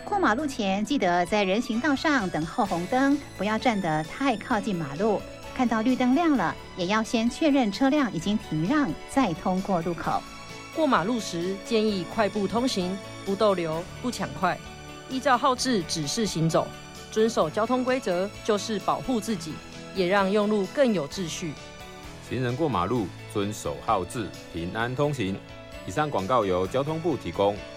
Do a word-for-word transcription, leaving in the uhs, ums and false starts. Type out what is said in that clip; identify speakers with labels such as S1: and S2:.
S1: 过马路前记得在人行道上等候红灯，不要站得太靠近马路。看到绿灯亮了，也要先确认车辆已经停让，再通过路口。
S2: 过马路时建议快步通行，不逗留，不抢快，依照号志指示行走，遵守交通规则就是保护自己，也让用路更有秩序。
S3: 行人过马路，遵守号志，平安通行。以上广告由交通部提供。